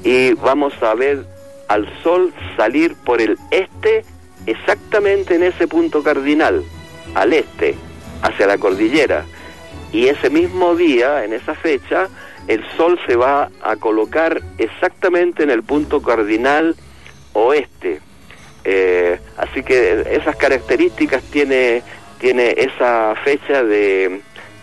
y vamos a ver al Sol salir por el este, exactamente en ese punto cardinal, al este, hacia la cordillera. Y ese mismo día, en esa fecha, el Sol se va a colocar exactamente en el punto cardinal oeste. Así que esas características tiene esa fecha del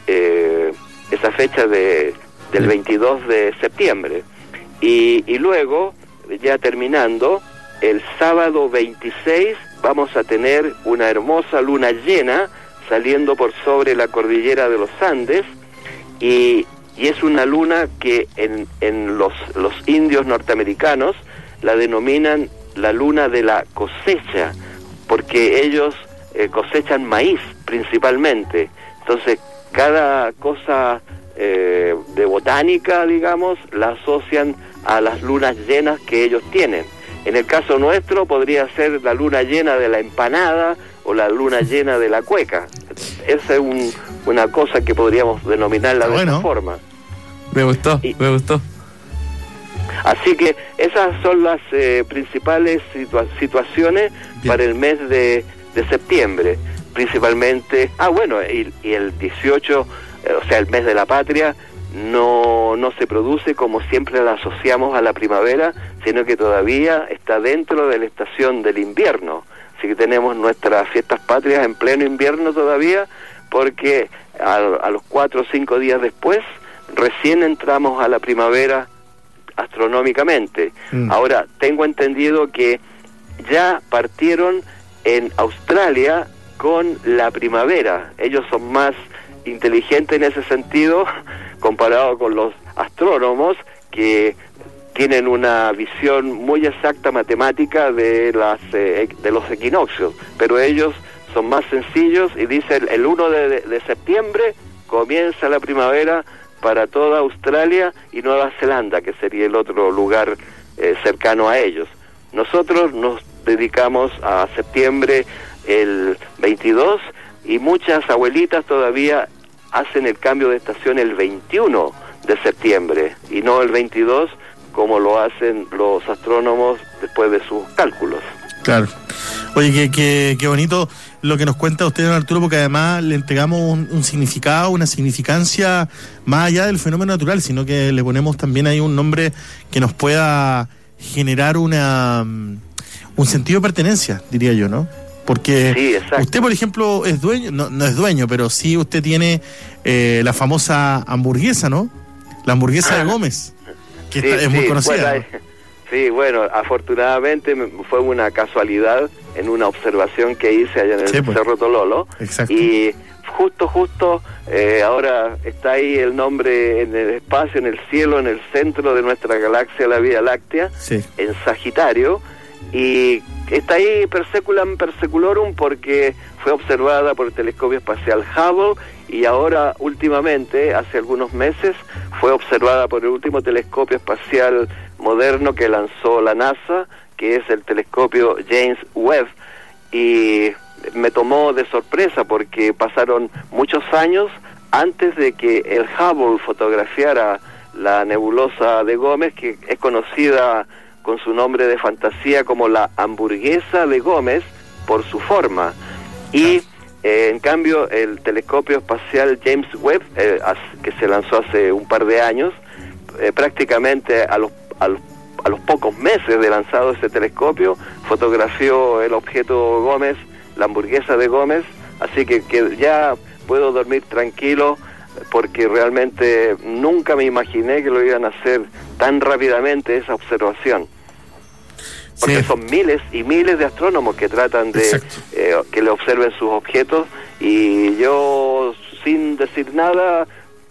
22 de septiembre. Y luego, ya terminando, el sábado 26 vamos a tener una hermosa luna llena saliendo por sobre la cordillera de los Andes, y es una luna que en los indios norteamericanos la denominan la luna de la cosecha, porque ellos cosechan maíz principalmente. Entonces cada cosa de botánica, digamos, la asocian a las lunas llenas que ellos tienen. En el caso nuestro podría ser la luna llena de la empanada o la luna llena de la cueca. Esa es una cosa que podríamos denominarla de esa forma. Me gustó. Así que esas son las principales situaciones para el mes de septiembre, principalmente. Y el 18, o sea, el mes de la patria, no se produce como siempre la asociamos a la primavera, sino que todavía está dentro de la estación del invierno. Así que tenemos nuestras fiestas patrias en pleno invierno todavía, porque a los 4 o 5 días después recién entramos a la primavera astronómicamente. Ahora, tengo entendido que ya partieron en Australia con la primavera. Ellos son más inteligentes en ese sentido comparado con los astrónomos, que tienen una visión muy exacta matemática de los equinoccios, pero ellos son más sencillos y dicen el 1 de septiembre comienza la primavera para toda Australia y Nueva Zelanda, que sería el otro lugar cercano a ellos. Nosotros nos dedicamos a septiembre el 22, y muchas abuelitas todavía hacen el cambio de estación el 21 de septiembre y no el 22 como lo hacen los astrónomos después de sus cálculos. Claro. Oye, qué bonito lo que nos cuenta usted, don Arturo, porque además le entregamos un significado, una significancia más allá del fenómeno natural, sino que le ponemos también ahí un nombre que nos pueda generar un sentido de pertenencia, diría yo, ¿no? Porque sí, usted, por ejemplo, es dueño, no es dueño, pero sí usted tiene la famosa hamburguesa, ¿no? La hamburguesa de Gómez, que es muy conocida. Bueno, afortunadamente fue una casualidad en una observación que hice allá en el Cerro Tololo. Exacto. Y justo ahora está ahí el nombre en el espacio, en el cielo, en el centro de nuestra galaxia, la Vía Láctea, en Sagitario, y está ahí Perseculam Perseculorum porque fue observada por el telescopio espacial Hubble, y ahora últimamente, hace algunos meses, fue observada por el último telescopio espacial moderno que lanzó la NASA, que es el telescopio James Webb, y me tomó de sorpresa porque pasaron muchos años antes de que el Hubble fotografiara la nebulosa de Gómez, que es conocida con su nombre de fantasía como la hamburguesa de Gómez por su forma. Y en cambio el telescopio espacial James Webb, que se lanzó hace un par de años, prácticamente a los pocos meses de lanzado ese telescopio, fotografió el objeto Gómez, la hamburguesa de Gómez, así que ya puedo dormir tranquilo, porque realmente nunca me imaginé que lo iban a hacer tan rápidamente esa observación. Porque son miles y miles de astrónomos que tratan de que le observen sus objetos, y yo, sin decir nada,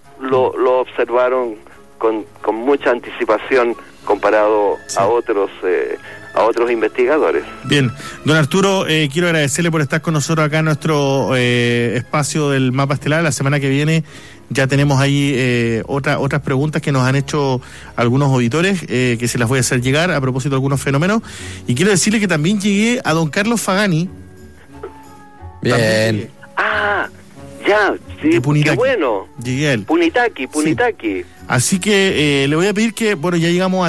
lo observaron con mucha anticipación comparado a otros investigadores. Bien, don Arturo, quiero agradecerle por estar con nosotros acá en nuestro espacio del Mapa Estelar. La semana que viene ya tenemos ahí otras preguntas que nos han hecho algunos auditores, que se las voy a hacer llegar a propósito de algunos fenómenos. Y quiero decirle que también llegué a don Carlos Fagani. Bien. Ya, sí, qué bueno. Llegué a él. Punitaqui. Sí. Así que le voy a pedir que, ya llegamos a